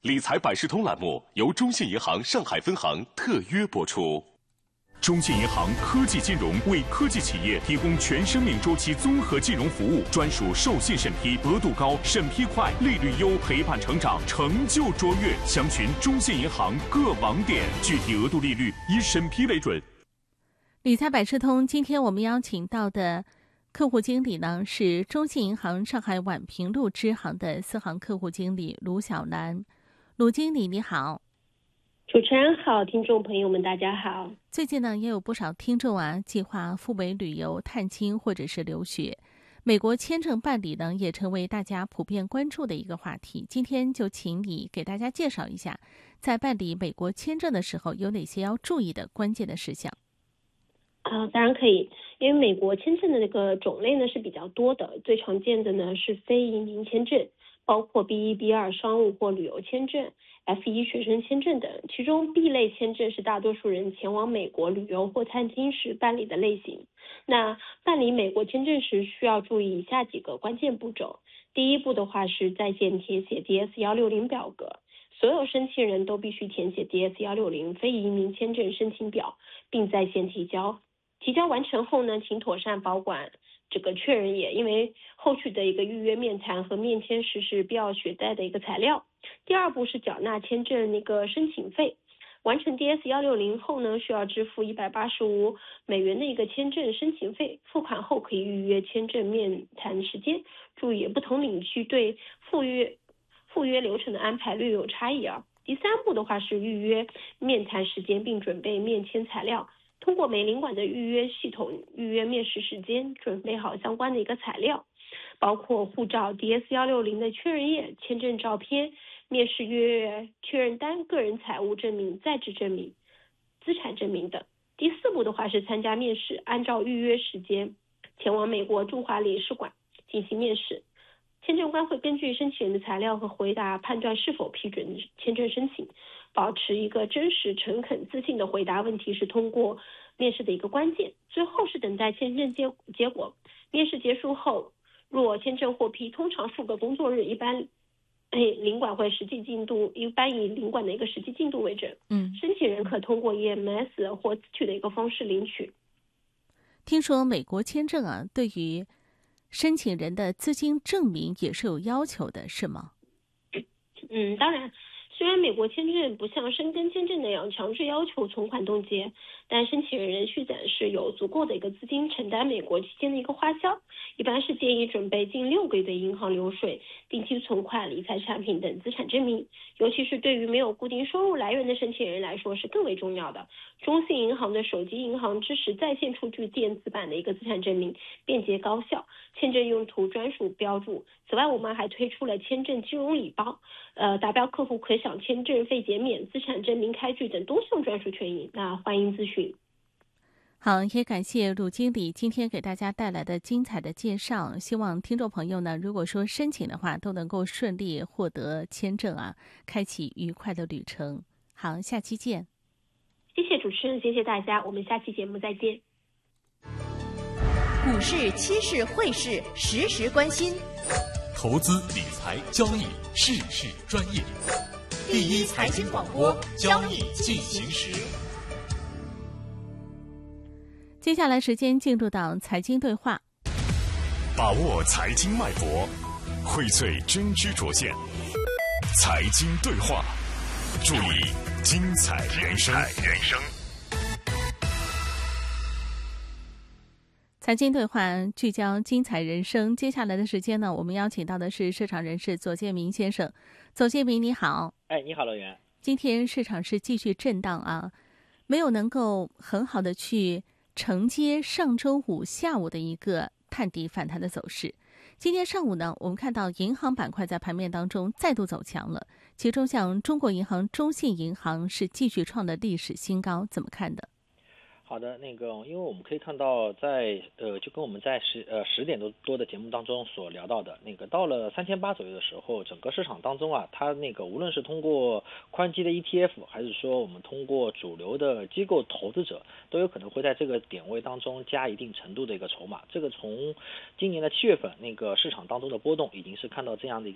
理财百事通栏目由中信银行上海分行特约播出。中信银行科技金融为科技企业提供全生命周期综合金融服务，专属授信审批，额度高，审批快，利率优，陪伴成长，成就卓越。详询中信银行各网点，具体额度利率以审批为准。 理财百事通，今天我们邀请到的客户经理呢是中信银行上海宛平路支行的4行客户经理卢晓兰。卢经理你好。 主持人好，听众朋友们大家好。 最近呢也有不少听众计划赴美旅游、探亲或者是留学，美国签证办理呢也成为大家普遍关注的一个话题。今天就请你给大家介绍一下，在办理美国签证的时候有哪些要注意的关键的事项。 当然可以，因为美国签证的那个种类呢是比较多的，最常见的呢是非移民签证，包括 B1、B2 商务或旅游签证、F1 学生签证等。其中 B 类签证是大多数人前往美国旅游或探亲时办理的类型。那办理美国签证时需要注意以下几个关键步骤。第一步的话是在线填写 DS-160 表格，所有申请人都必须填写 DS-160 非移民签证申请表，并在线提交。提交完成后呢，请妥善保管这个确认页，因为后续的一个预约面谈和面签时是必要携带的一个材料。第二步是缴纳签证那个申请费，完成 DS-160 后呢，需要支付$185的一个签证申请费，付款后可以预约签证面谈时间。注意，不同领区对赴约流程的安排略有差异啊。第三步的话是预约面谈时间，并准备面签材料。通过美领馆的预约系统预约面试时间，准备好相关的一个材料，包括护照、DS-160 的确认页、签证照片、面试约确认单、个人财务证明、在职证明、资产证明等。第四步的话是参加面试，按照预约时间前往美国驻华领事馆进行面试。签证官会根据申请人的材料和回答判断是否批准签证申请，保持一个真实、诚恳、自信的回答问题是通过面试的一个关键。最后是等待签证结果。面试结束后，若签证获批，通常数个工作日，一般领馆会实际进度，一般以领馆的一个实际进度为准。申请人可通过 EMS 或自取的一个方式领取。 听说美国签证对于申请人的资金证明也是有要求的，是吗？ 当然，虽然美国签证不像申根签证那样强制要求存款冻结，但申请人仍需展示有足够的一个资金承担美国期间的一个花销。一般是建议准备近6个月的银行流水、定期存款、理财产品等资产证明，尤其是对于没有固定收入来源的申请人来说是更为重要的。中信银行的手机银行支持在线出具电子版的一个资产证明，便捷高效，签证用途专属标注。此外，我们还推出了签证金融礼包，达标客户可享签证费减免、资产证明开具等多项专属权益。那欢迎咨询。 好，也感谢鲁经理今天给大家带来的精彩的介绍。希望听众朋友呢，如果说申请的话，都能够顺利获得签证开启愉快的旅程。好，下期见。 谢谢主持人，谢谢大家，我们下期节目再见。 股市、期市、汇市，时时关心。 投资理财交易，事事专业。第一财经广播，交易进行时。 接下来时间进入到财经对话， 把握财经脉搏，荟萃真知灼见。财经对话，注意精彩人生。 财经对话聚焦精彩人生。接下来的时间呢，我们邀请到的是市场人士左建明先生。左建明你好。 你好乐园。今天市场是继续震荡没有能够很好的去承接上周五下午的一个探底反弹的走势。今天上午呢，我们看到银行板块在盘面当中再度走强了，其中像中国银行、中信银行是继续创了历史新高，怎么看的？ 好的，因为我们可以看到就跟我们在10点多的节目当中所聊到的到了3800左右的时候，整个市场当中它无论是通过宽基的 ETF， 还是说我们通过主流的机构投资者，都有可能会在这个点位当中加一定程度的一个筹码。这个从今年的7月份市场当中的波动，已经是看到这样的一个